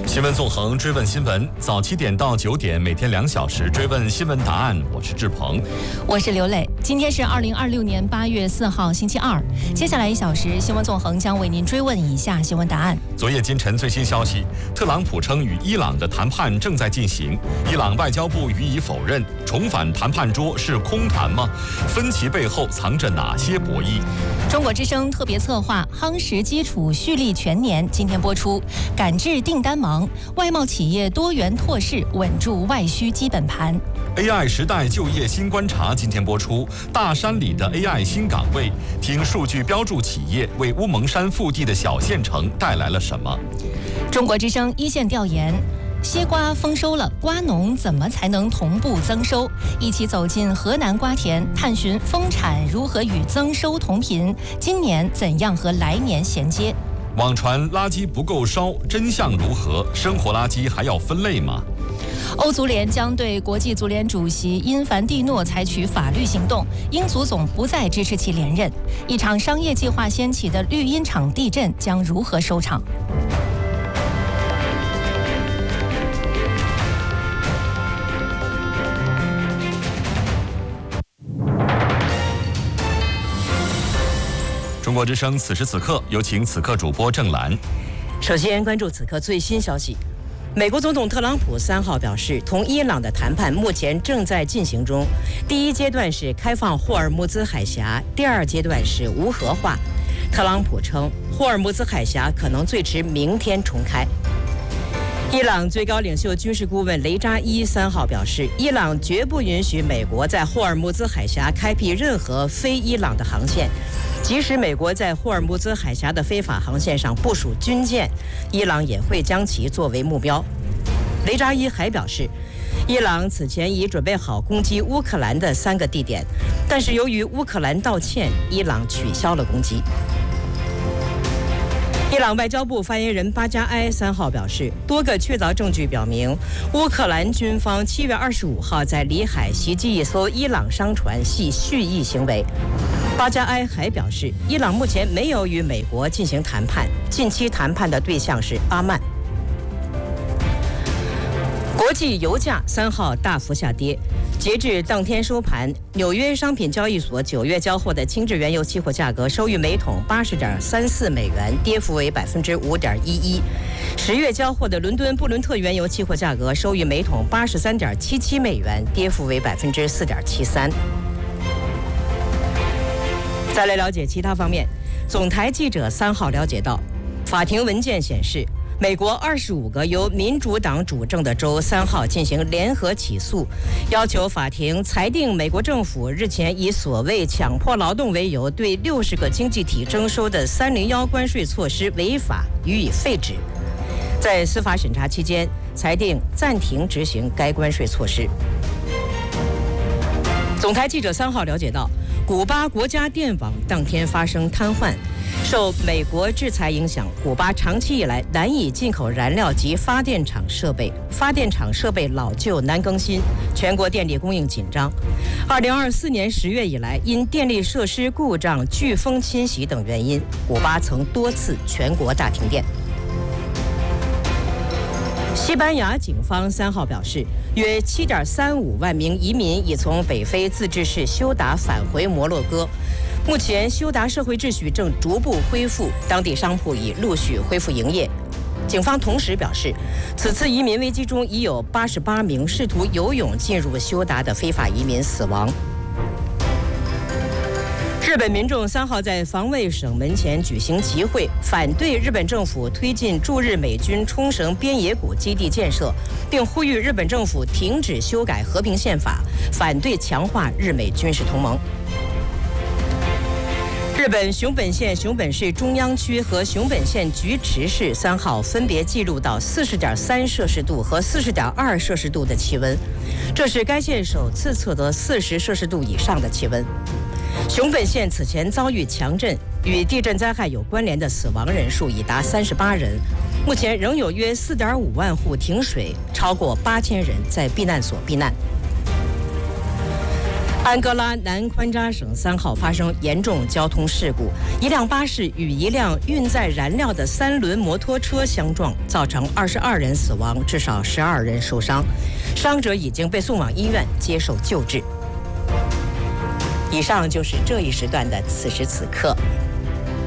新闻纵横，追问新闻，早7点到9点，每天2小时追问新闻答案。我是志鹏， 我是刘磊。今天是2026年8月4号，星期二。接下来1小时，新闻纵横将为您追问以下新闻答案。 昨夜今晨最新消息，特朗普称与伊朗的谈判正在进行，伊朗外交部予以否认。重返谈判桌是空谈吗？分歧背后藏着哪些博弈？ 中国之声特别策划夯实基础蓄力全年今天播出，赶制订单忙，外贸企业多元拓市，稳住外需基本盘。 AI 时代就业新观察今天播出，大山里的 AI 新岗位，听数据标注企业为乌蒙山腹地的小县城带来了什么？ 中国之声一线调研，西瓜丰收了，瓜农怎么才能同步增收？一起走进河南瓜田，探寻丰产如何与增收同频，今年怎样和来年衔接？ 网传垃圾不够烧，真相如何？生活垃圾还要分类吗？ 欧足联将对国际足联主席因凡蒂诺采取法律行动，英足总不再支持其连任。一场商业计划掀起的绿茵场地震将如何收场？ 中国之声此时此刻，有请此刻主播郑兰。 首先关注此刻最新消息。美国总统特朗普3号表示，同伊朗的谈判目前正在进行中，第一阶段是开放霍尔木兹海峡，第二阶段是无核化。特朗普称，霍尔木兹海峡可能最迟明天重开。伊朗最高领袖军事顾问雷扎伊3号表示，伊朗绝不允许美国在霍尔木兹海峡开辟任何非伊朗的航线，即使美国在霍尔木兹海峡的非法航线上部署军舰，伊朗也会将其作为目标。雷扎伊还表示，伊朗此前已准备好攻击乌克兰的3个地点，但是由于乌克兰道歉，伊朗取消了攻击。伊朗外交部发言人巴加埃3号表示，多个确凿证据表明，乌克兰军方7月25号在里海袭击一艘伊朗商船系蓄意行为。巴加埃还表示，伊朗目前没有与美国进行谈判，近期谈判的对象是阿曼。国际油价3号大幅下跌，截至当天收盘，纽约商品交易所9月交货的轻质原油期货价格收于每桶80.34美元，跌幅为5.11%。10月交货的伦敦布伦特原油期货价格收于每桶83.77美元，跌幅为4.73%。再来了解其他方面，总台记者3号了解到，法庭文件显示，美国25个由民主党主政的州3号进行联合起诉，要求法庭裁定美国政府日前以所谓强迫劳动为由对60个经济体征收的301关税措施违法，予以废止。在司法审查期间，裁定暂停执行该关税措施。总台记者3号了解到，古巴国家电网当天发生瘫痪，受美国制裁影响，古巴长期以来难以进口燃料及发电厂设备，老旧难更新，全国电力供应紧张。2024年10月以来，因电力设施故障、飓风侵袭等原因，古巴曾多次全国大停电。西班牙警方3号表示，约7.35万名移民已从北非自治市休达返回摩洛哥。目前，休达社会秩序正逐步恢复，当地商铺已陆续恢复营业。警方同时表示，此次移民危机中已有88名试图游泳进入休达的非法移民死亡。日本民众3号在防卫省门前举行集会，反对日本政府推进驻日美军冲绳边野古基地建设，并呼吁日本政府停止修改和平宪法，反对强化日美军事同盟。日本熊本县熊本市中央区和熊本县菊池市3号分别记录到40.3摄氏度和40.2摄氏度的气温，这是该县首次测得40摄氏度以上的气温。熊本县此前遭遇强震，与地震灾害有关联的死亡人数已达38人，目前仍有约4.5万户停水，超过8000人在避难所避难。 安哥拉南昆扎省3号发生严重交通事故，一辆巴士与一辆运载燃料的3轮摩托车相撞，造成22人死亡，至少12人受伤，伤者已经被送往医院接受救治。以上就是这一时段的此时此刻。